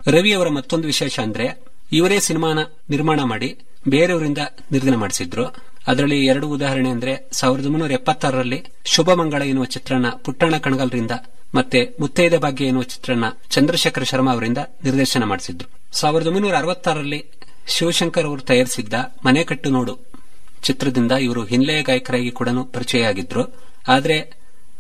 ರವಿಯವರ ಮತ್ತೊಂದು ವಿಶೇಷ ಅಂದ್ರೆ ಇವರೇ ಸಿನಿಮಾನ ನಿರ್ಮಾಣ ಮಾಡಿ ಬೇರೆಯವರಿಂದ ನಿರ್ದೇಶನ ಮಾಡಿಸಿದ್ರು. ಅದರಲ್ಲಿ 2 ಉದಾಹರಣೆ ಅಂದ್ರೆ 1976ರಲ್ಲಿ ಶುಭ ಮಂಗಳ ಎನ್ನುವ ಚಿತ್ರನ ಪುಟ್ಟಣ್ಣ ಕಣಗಲ್ರಿಂದ ಮತ್ತೆ ಮುತ್ತೈದೆ ಭಾಗ್ಯ ಎನ್ನುವ ಚಿತ್ರನ ಚಂದ್ರಶೇಖರ ಶರ್ಮಾ ಅವರಿಂದ ನಿರ್ದೇಶನ ಮಾಡಿಸಿದ್ರು. 1966ರಲ್ಲಿ ಶಿವಶಂಕರ್ ಅವರು ತಯಾರಿಸಿದ್ದ ಮನೆ ಕಟ್ಟು ನೋಡು ಚಿತ್ರದಿಂದ ಇವರು ಹಿನ್ನೆಲೆ ಗಾಯಕರಾಗಿ ಕೂಡ ಪರಿಚಯ ಆಗಿದ್ರು. ಆದರೆ